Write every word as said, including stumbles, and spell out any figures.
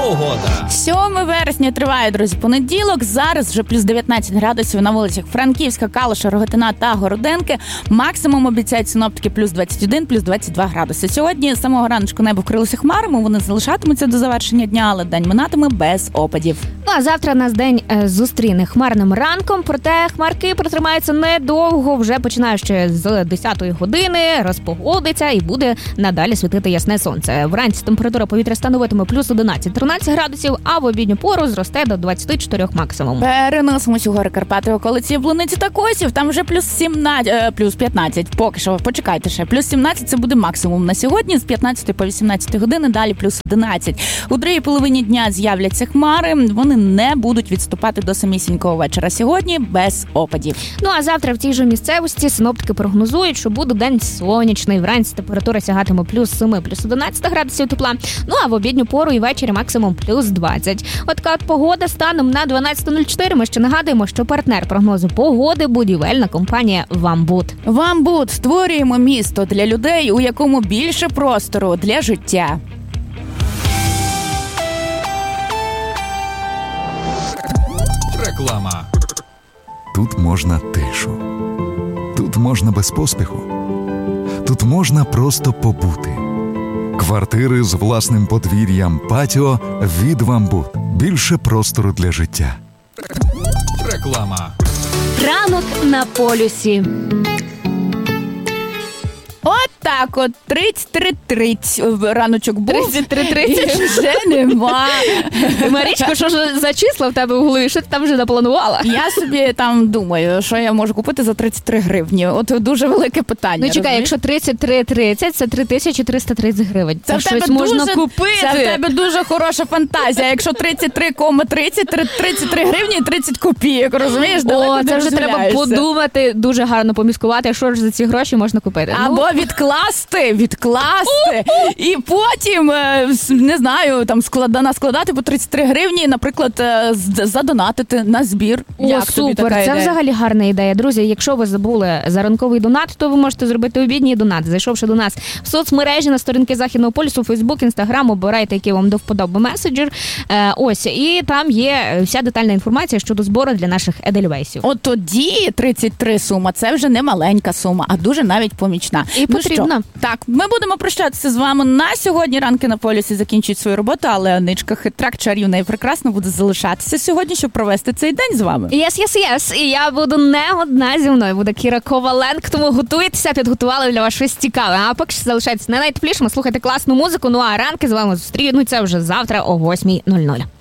Погода. сьоме вересня триває, друзі, понеділок. Зараз вже плюс дев'ятнадцять градусів на вулицях Франківська, Калуша, Рогатина та Городенки. Максимум обіцяють синоптики плюс двадцять один, плюс двадцять два градуси. Сьогодні з самого раночку небо вкрилося хмарами, вони залишатимуться до завершення дня, але день минатиме без опадів. Ну а завтра нас день е, зустріне хмарним ранком, проте хмарки протримаються недовго, вже починаючи з десятої години, розпогодиться і буде надалі світити ясне сонце. Вранці температура повітря становитиме плюс одинадцять-тринадцять градусів, а в обідню пору зросте до двадцять чотири максимум. Переносимось у гори Карпати, околиці Яблуниці та Косів, там вже плюс сімнадцять, е, плюс п'ятнадцять, поки що, почекайте ще, плюс сімнадцять це буде максимум на сьогодні, з п'ятнадцятої по вісімнадцятої години, далі плюс одинадцять. У другій половині дня з'являться хмари, вони не будуть відступати до самісінького вечора. Сьогодні без опадів. Ну а завтра в цій же місцевості синоптики прогнозують, що буде день сонячний, вранці температура сягатиме плюс сім, плюс одинадцять градусів тепла, ну а в обідню пору і ввечері максимум плюс двадцять. От така от погода станом на дванадцята нуль чотири. Ми ще нагадуємо, що партнер прогнозу погоди – будівельна компанія «Вамбуд». «Вамбуд» – створюємо місто для людей, у якому більше простору для життя. Реклама. Тут можна тишу. Тут можна без поспіху. Тут можна просто побути. Квартири з власним подвір'ям, патіо від «Вамбуд». Більше простору для життя. Реклама. Ранок на полюсі. От так от, тридцять три тридцять раночок був. тридцять три тридцять вже нема. Марічко, що ж за числа в тебе в голові? Що ти там вже напланувала? Я собі там думаю, що я можу купити за тридцять три гривні. От дуже велике питання. Ну чекай, якщо тридцять три тридцять, це три тисячі триста тридцять гривень. Це, це щось можна дуже, купити. Це в тебе дуже хороша фантазія. Якщо тридцять три тридцять, тридцять три гривні і тридцять копійок, розумієш? О, це вже треба подумати, дуже гарно поміскувати, що ж за ці гроші можна купити. Або ну. відкласти, відкласти, і потім, не знаю, там складана складати по тридцять три гривні, наприклад, задонатити на збір. О, Як супер, тобі така це ідея? Взагалі гарна ідея. Друзі, якщо ви забули за ранковий донат, то ви можете зробити обідній донат, зайшовши до нас в соцмережі на сторінки Західного полюсу, Фейсбук, Інстаграм, обирайте, який вам до вподоби меседжер. Е, ось, і там є вся детальна інформація щодо збору для наших едельвейсів. От тоді тридцять три сума, це вже не маленька сума, а дуже навіть помічна. І ну потрібна. Що? Так, ми будемо прощатися з вами на сьогодні. Ранки на полюсі закінчують свою роботу, але Аничка хитрак, чарівна і прекрасно буде залишатися сьогодні, щоб провести цей день з вами. Єс, єс, єс. І я буду не одна, зі мною буде Кіра Коваленко, тому готуйтеся, підготували для вас щось цікаве. А поки що залишайтеся не найтеплішими, слухайте класну музику, ну а ранки з вами зустрінуться вже завтра о восьмій нуль нуль.